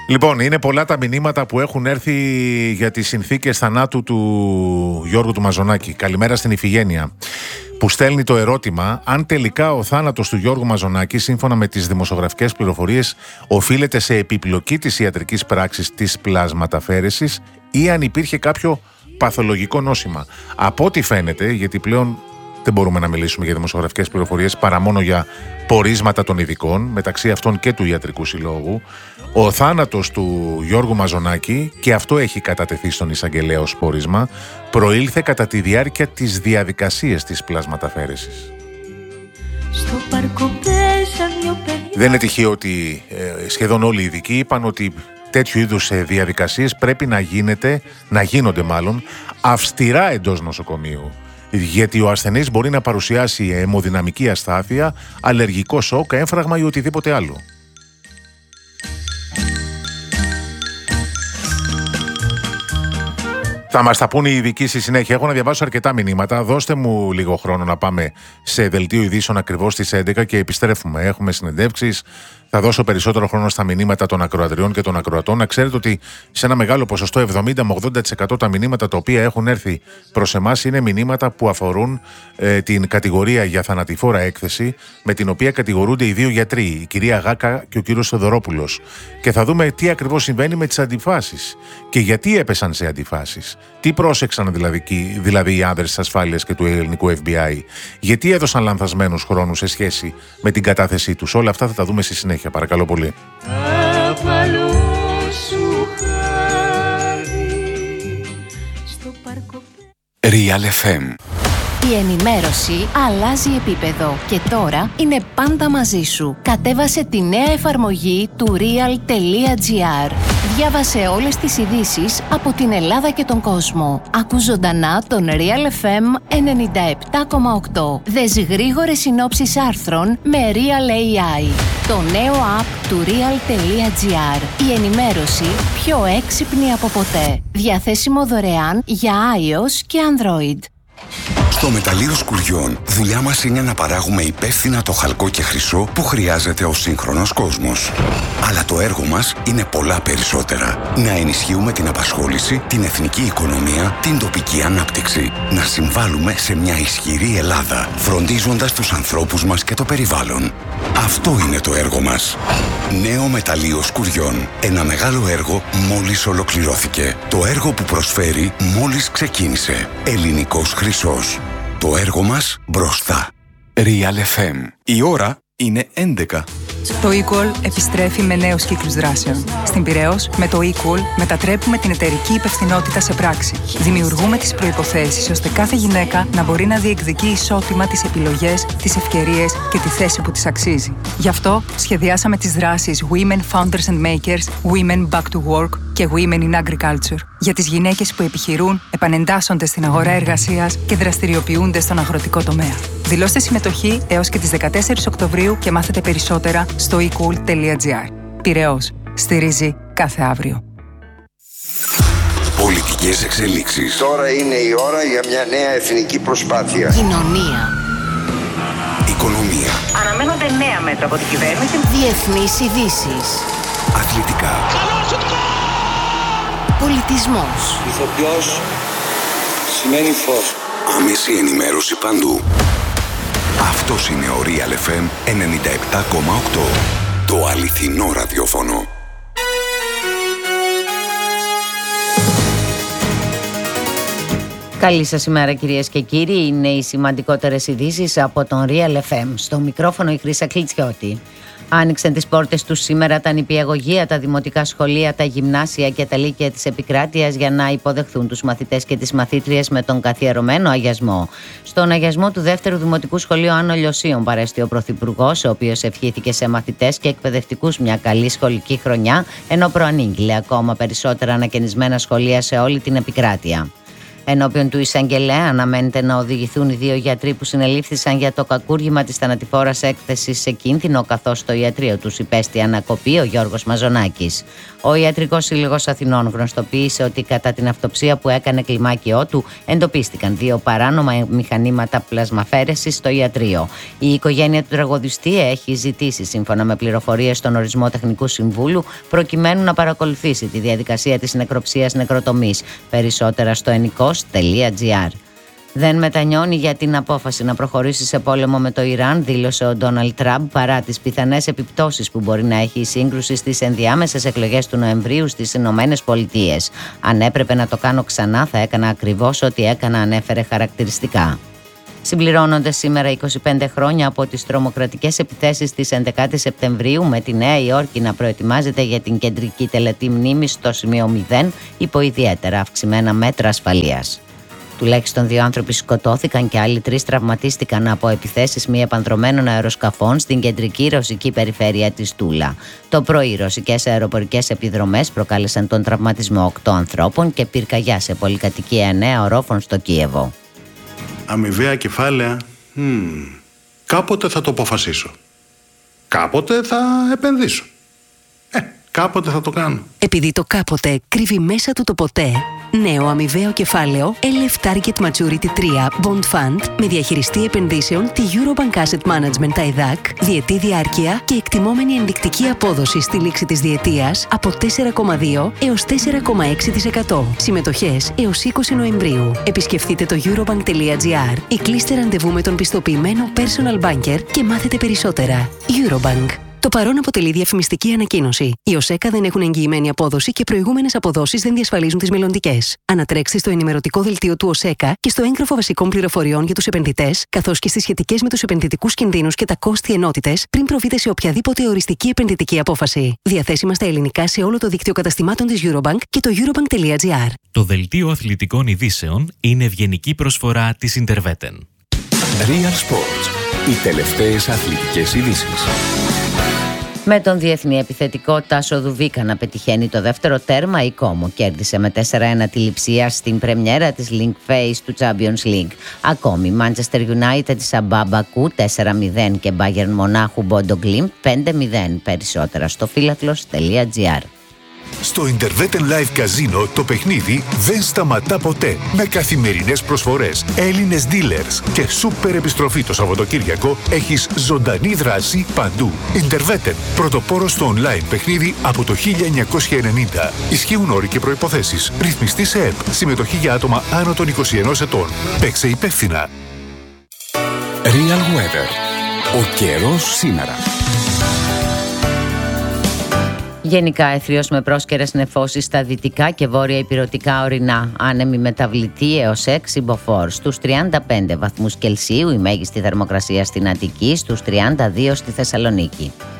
Λοιπόν, είναι πολλά τα μηνύματα που έχουν έρθει για τις συνθήκες θανάτου του Γιώργου του Μαζονάκη. Καλημέρα στην Ιφηγένεια, που στέλνει το ερώτημα αν τελικά ο θάνατος του Γιώργου Μαζονάκη, σύμφωνα με τις δημοσιογραφικές πληροφορίες, οφείλεται σε επιπλοκή της ιατρικής πράξης της πλασματαφέρεσης ή αν υπήρχε κάποιο παθολογικό νόσημα. Από ό,τι φαίνεται, γιατί πλέον δεν μπορούμε να μιλήσουμε για δημοσιογραφικές πληροφορίες παρά μόνο για πορίσματα των ειδικών, μεταξύ αυτών και του Ιατρικού Συλλόγου, ο θάνατος του Γιώργου Μαζονάκη, και αυτό έχει κατατεθεί στον εισαγγελέα ως πόρισμα, προήλθε κατά τη διάρκεια της διαδικασίας της πλασματαφέρεσης. Δεν είναι τυχαίο ότι σχεδόν όλοι οι ειδικοί είπαν ότι τέτοιου είδους διαδικασίες πρέπει να γίνονται αυστηρά εντός νοσοκομείου. Γιατί ο ασθενής μπορεί να παρουσιάσει αιμοδυναμική αστάθεια, αλλεργικό σοκ, έμφραγμα ή οτιδήποτε άλλο. Θα μας τα πούνε οι ειδικοί στη συνέχεια. Έχω να διαβάσω αρκετά μηνύματα. Δώστε μου λίγο χρόνο να πάμε σε δελτίο ειδήσεων ακριβώς στις 11 και επιστρέφουμε. Έχουμε συνεντεύξεις. Θα δώσω περισσότερο χρόνο στα μηνύματα των ακροατριών και των ακροατών. Να ξέρετε ότι σε ένα μεγάλο ποσοστό, 70 με 80% τα μηνύματα τα οποία έχουν έρθει προς εμάς είναι μηνύματα που αφορούν την κατηγορία για θανατηφόρα έκθεση, με την οποία κατηγορούνται οι δύο γιατροί, η κυρία Γάκα και ο κύριος Θεοδωρόπουλος. Και θα δούμε τι ακριβώς συμβαίνει με τις αντιφάσεις και γιατί έπεσαν σε αντιφάσεις. Τι πρόσεξαν δηλαδή οι άνδρες της ασφάλειας και του ελληνικού FBI. Γιατί έδωσαν λανθασμένους χρόνους σε σχέση με την κατάθεσή τους. Όλα αυτά θα τα δούμε στη συνέχεια. Παρακαλώ πολύ. Real FM. Η ενημέρωση αλλάζει επίπεδο και τώρα είναι πάντα μαζί σου. Κατέβασε τη νέα εφαρμογή του real.gr. Διάβασε όλες τις ειδήσεις από την Ελλάδα και τον κόσμο. Ακού ζωντανά τον Real FM 97,8. Δες γρήγορες συνόψεις άρθρων με Real AI. Το νέο app του real.gr. Η ενημέρωση πιο έξυπνη από ποτέ. Διαθέσιμο δωρεάν για iOS και Android. Στο μεταλλείο Σκουριών, δουλειά μας είναι να παράγουμε υπεύθυνα το χαλκό και χρυσό που χρειάζεται ο σύγχρονος κόσμος. Αλλά το έργο μας είναι πολλά περισσότερα. Να ενισχύουμε την απασχόληση, την εθνική οικονομία, την τοπική ανάπτυξη. Να συμβάλλουμε σε μια ισχυρή Ελλάδα, φροντίζοντας τους ανθρώπους μας και το περιβάλλον. Αυτό είναι το έργο μας. Νέο μεταλλείο Σκουριών. Ένα μεγάλο έργο μόλις ολοκληρώθηκε. Το έργο που προσφέρει μόλις ξεκίνησε. Ελληνικός χρυσός. Το έργο μας μπροστά. Real FM. Η ώρα είναι 11. Το eQual επιστρέφει με νέους κύκλους δράσεων. Στην Πειραιώς, με το eQual μετατρέπουμε την εταιρική υπευθυνότητα σε πράξη. Δημιουργούμε τις προϋποθέσεις ώστε κάθε γυναίκα να μπορεί να διεκδικεί ισότιμα τις επιλογές, τις ευκαιρίες και τη θέση που της αξίζει. Γι' αυτό σχεδιάσαμε τις δράσεις Women Founders and Makers, Women Back to Work και Women in Agriculture. Για τις γυναίκες που επιχειρούν, επανεντάσσονται στην αγορά εργασίας και δραστηριοποιούνται στον αγροτικό τομέα. Δηλώστε συμμετοχή έως και τις 14 Οκτωβρίου και μάθετε περισσότερα στο ecool.gr. Πειραιώς. Στηρίζει κάθε αύριο. Πολιτικές εξελίξεις. Τώρα είναι η ώρα για μια νέα εθνική προσπάθεια. Κοινωνία. Οικονομία. Αναμένονται νέα μέτρα από την κυβέρνηση. Διεθνείς ειδήσεις. Αθλητικά. Πολιτισμός. Ηθοποιός σημαίνει φως. Άμεση ενημέρωση παντού. Αυτός είναι ο Real FM 97,8. Το αληθινό ραδιόφωνο. Καλή σας ημέρα κυρίες και κύριοι. Είναι οι σημαντικότερες ειδήσεις από τον Real FM. Στο μικρόφωνο η Χρύσα Κλιτσιώτη. Άνοιξαν τις πόρτες τους σήμερα τα νηπιαγωγεία, τα δημοτικά σχολεία, τα γυμνάσια και τα λύκεια της επικράτειας για να υποδεχθούν τους μαθητές και τις μαθήτριες με τον καθιερωμένο αγιασμό. Στον αγιασμό του δεύτερου δημοτικού σχολείου Άνω Λιωσίων παρέστη ο Πρωθυπουργός, ο οποίος ευχήθηκε σε μαθητές και εκπαιδευτικούς μια καλή σχολική χρονιά, ενώ προανήγγειλε ακόμα περισσότερα ανακαινισμένα σχολεία σε όλη την επικράτεια. Ενώπιον του εισαγγελέα αναμένεται να οδηγηθούν οι 2 γιατροί που συνελήφθησαν για το κακούργημα της θανατηφόρας έκθεσης σε κίνδυνο, καθώς στο ιατρείο τους υπέστη ανακοπή ο Γιώργος Μαζονάκης. Ο Ιατρικός Σύλλογος Αθηνών γνωστοποίησε ότι κατά την αυτοψία που έκανε κλιμάκιό του εντοπίστηκαν 2 παράνομα μηχανήματα πλασμαφέρεσης στο ιατρείο. Η οικογένεια του τραγουδιστή έχει ζητήσει, σύμφωνα με πληροφορίες στον ορισμό τεχνικού συμβούλου, προκειμένου να παρακολουθήσει τη διαδικασία της νεκροψίας νεκροτομής. Περισσότερα στο ennikos.gr. Δεν μετανιώνει για την απόφαση να προχωρήσει σε πόλεμο με το Ιράν, δήλωσε ο Ντόναλντ Τραμπ, παρά τις πιθανές επιπτώσεις που μπορεί να έχει η σύγκρουση στις ενδιάμεσες εκλογές του Νοεμβρίου στις Ηνωμένες Πολιτείες. Αν έπρεπε να το κάνω ξανά, θα έκανα ακριβώς ό,τι έκανα, ανέφερε χαρακτηριστικά. Συμπληρώνονται σήμερα 25 χρόνια από τις τρομοκρατικές επιθέσεις της 11ης Σεπτεμβρίου, με τη Νέα Υόρκη να προετοιμάζεται για την κεντρική τελετή μνήμης στο σημείο 0 υπό ιδιαίτερα αυξημένα μέτρα ασφαλείας. Τουλάχιστον 2 άνθρωποι σκοτώθηκαν και άλλοι 3 τραυματίστηκαν από επιθέσεις μη επανδρωμένων αεροσκαφών στην κεντρική ρωσική περιφέρεια της Τούλα. Το πρωί, ρωσικές αεροπορικές επιδρομές προκάλεσαν τον τραυματισμό 8 ανθρώπων και πυρκαγιά σε πολυκατοικία 9 ορόφων στο Κίεβο. Αμοιβαία κεφάλαια. Κάποτε θα το αποφασίσω. Κάποτε θα επενδύσω. Κάποτε θα το κάνω. Επειδή το κάποτε κρύβει μέσα του το ποτέ, νέο αμοιβαίο κεφάλαιο LF Target Maturity 3 Bond Fund με διαχειριστή επενδύσεων τη Eurobank Asset Management ΤΑΙΔΑΚ, διετή διάρκεια και εκτιμόμενη ενδεικτική απόδοση στη λήξη της διετίας από 4,2 έως 4,6%. Συμμετοχές έως 20 Νοεμβρίου. Επισκεφτείτε το eurobank.gr ή κλείστε ραντεβού με τον πιστοποιημένο personal banker και μάθετε περισσότερα. Eurobank. Το παρόν αποτελεί διαφημιστική ανακοίνωση. Οι ΟΣΕΚΑ δεν έχουν εγγυημένη απόδοση και προηγούμενες αποδόσεις δεν διασφαλίζουν τις μελλοντικές. Ανατρέξτε στο ενημερωτικό δελτίο του ΟΣΕΚΑ και στο έγγραφο βασικών πληροφοριών για τους επενδυτές, καθώς και στις σχετικές με τους επενδυτικούς κινδύνους και τα κόστη ενότητες, πριν προβείτε σε οποιαδήποτε οριστική επενδυτική απόφαση. Διαθέσιμα στα ελληνικά σε όλο το δίκτυο καταστημάτων της Eurobank και το eurobank.gr. Το δελτίο αθλητικών ειδήσεων είναι ευγενική προσφορά της Interveten. Real Sports. Οι τελευταίες αθλητικές ειδήσεις. Με τον διεθνή επιθετικό Τάσο Δουβίκα να πετυχαίνει το δεύτερο τέρμα, η Κόμο κέρδισε με 4-1 τη Λειψία στην πρεμιέρα της Link Phase του Champions League. Ακόμη, Manchester United Σαμπά Μπακού 4-0 και Bayern Μονάχου Bodo Glimt 5-0. Περισσότερα στο φίλαθλος.gr. Στο Interveten Live Casino το παιχνίδι δεν σταματά ποτέ. Με καθημερινές προσφορές, Έλληνες dealers και σούπερ επιστροφή το Σαββατοκύριακο, έχεις ζωντανή δράση παντού. Interveten, πρωτοπόρος στο online παιχνίδι από το 1990. Ισχύουν όροι και προϋποθέσεις. Ρυθμιστή σε ΕΠ. Συμμετοχή για άτομα άνω των 21 ετών. Παίξε υπεύθυνα. Real Weather. Ο καιρός σήμερα. Γενικά αιθριος με πρόσκαιρες νεφώσεις στα δυτικά και βόρεια ηπειρωτικά ορεινά. Άνεμη μεταβλητή έως 6 μποφόρ. Στους 35 βαθμούς Κελσίου η μέγιστη θερμοκρασία στην Αττική, στους 32 στη Θεσσαλονίκη.